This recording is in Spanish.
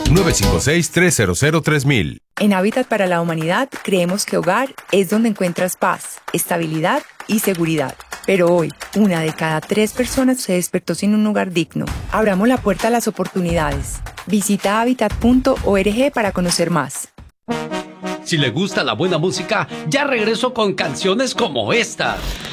956-300-3000. En Hábitat para la Humanidad creemos que hogar es donde encuentras paz, estabilidad y seguridad. Pero hoy, 1 de cada 3 personas se despertó sin un hogar digno. Abramos la puerta a las oportunidades. Visita habitat.org para conocer más. Si le gusta la buena música, ya regreso con canciones como esta.